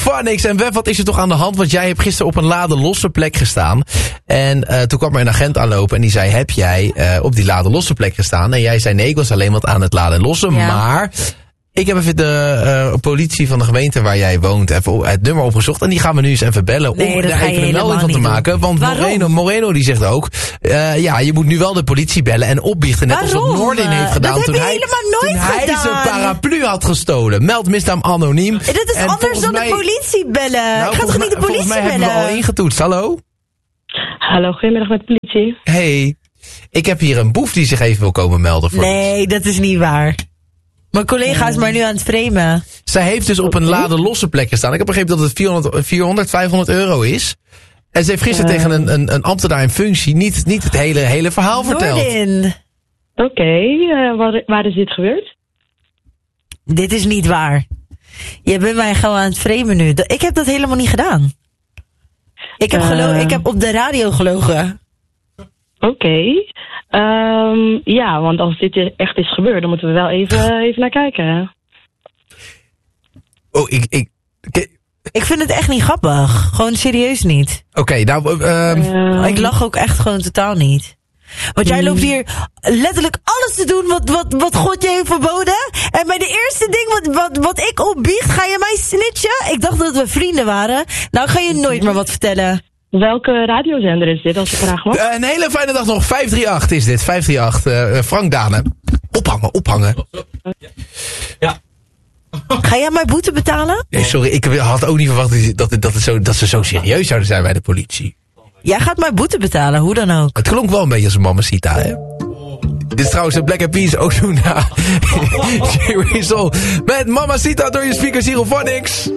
Girophonics. En Wef, wat is er toch aan de hand? Want jij hebt gisteren op een lade losse plek gestaan. En toen kwam er een agent aanlopen en die zei, heb jij op die lade losse plek gestaan? En jij zei, nee, ik was alleen wat aan het laden lossen. Ja. Maar ik heb even de politie van de gemeente waar jij woont even het nummer opgezocht. En die gaan we nu eens even bellen om daar even een melding van te maken. Want Moreno die zegt ook, je moet nu wel de politie bellen en opbiechten. Net als wat Noordin heeft gedaan toen hij zijn paraplu had gestolen. Meld misdaad anoniem. Dat is anders dan de politie bellen. Ik ga toch niet de politie bellen? Volgens mij hebben we al ingetoetst. Hallo? Hallo, goedemiddag met de politie. Hey, ik heb hier een boef die zich even wil komen melden. Nee, dat is niet waar. Mijn collega is maar nu aan het framen. Zij heeft dus op een lade losse plek gestaan. Ik heb begrepen dat het 400, 500 euro is. En ze heeft gisteren tegen een ambtenaar in functie niet het hele verhaal verteld. Oké, waar is dit gebeurd? Dit is niet waar. Je bent mij gewoon aan het framen nu. Ik heb dat helemaal niet gedaan. Ik heb op de radio gelogen. Oké. Want als dit echt is gebeurd, dan moeten we wel even naar kijken. Oh, ik vind het echt niet grappig. Gewoon serieus niet. Oké, ik lach ook echt gewoon totaal niet. Want jij loopt hier letterlijk alles te doen wat God je heeft verboden. En bij de eerste ding wat ik opbiecht, ga je mij snitchen? Ik dacht dat we vrienden waren. Nou ga je nooit meer wat vertellen. Welke radiozender is dit, als ik vraag mag? Een hele fijne dag nog. 538 is dit. 538. Frank Danen. Ophangen. Ja. Ga jij mij boete betalen? Nee, sorry. Ik had ook niet verwacht dat ze zo serieus zouden zijn bij de politie. Jij gaat mij boete betalen, hoe dan ook. Het klonk wel een beetje als een Mamacita, hè? Dit is trouwens de Black Eyed Peas ook doen na Jerry Soul. Met Mamacita door je speakers Girophonics.